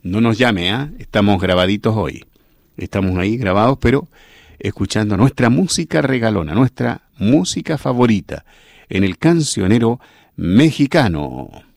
no nos llame, estamos grabaditos hoy. Estamos ahí grabados, pero escuchando nuestra música regalona, nuestra música favorita, en el cancionero mexicano.